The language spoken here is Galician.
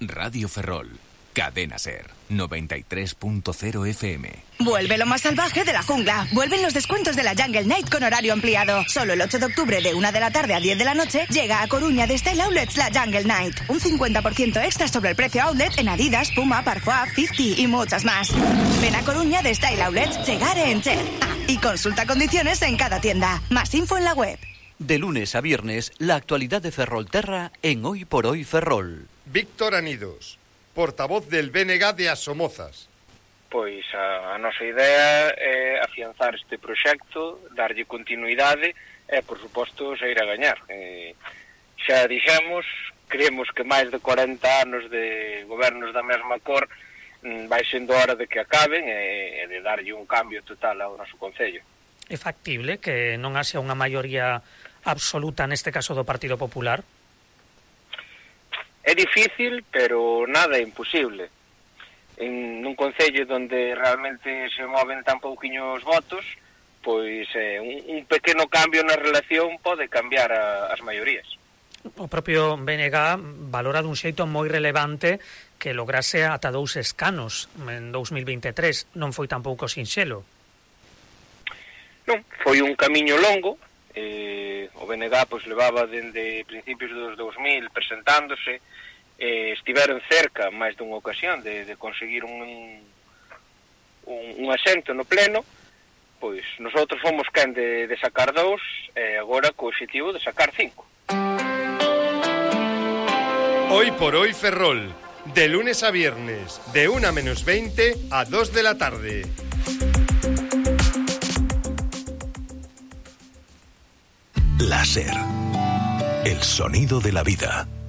Radio Ferrol. Cadena Ser. 93.0 FM. Vuelve lo más salvaje de la jungla. Vuelven los descuentos de la Jungle Night con horario ampliado. Solo el 8 de octubre de 1 de la tarde a 10 de la noche llega a Coruña de Style Outlets la Jungle Night. Un 50% extra sobre el precio outlet en Adidas, Puma, Parfois, 50 y muchas más. Ven a Coruña de Style Outlets, Chegare en Cher. Y consulta condiciones en cada tienda. Más info en la web. De lunes a viernes, la actualidad de Ferrolterra en Hoy por Hoy Ferrol. Víctor Anidos, portavoz del BNG de Asomozas. Pois a nosa idea é afianzar este proxecto, darlle continuidade e, por suposto, sair a gañar. Xa dixemos, creemos que máis de 40 anos de gobernos da mesma cor vai sendo hora de que acaben e de darlle un cambio total ao noso concello. É factible que non haxa unha maioría absoluta neste caso do Partido Popular? É difícil, pero nada é imposible. En un concello onde realmente se moven tan pouquiños votos, pois un pequeno cambio na relación pode cambiar as maiorías. O propio BNG valora dun xeito moi relevante que lograse ata 2 escanos en 2023. Non foi tampouco sinxelo. Non, foi un camiño longo. O BNG pois levaba dende principios dos 2000 presentándose, estiveron cerca máis dunha ocasión de conseguir un asento no pleno. Pois nosotros fomos quen de sacar 2 e agora co obxectivo de sacar 5. Hoy por Hoy Ferrol, de lunes a viernes, de 1:20 a 2 de la tarde. Láser. El sonido de la vida.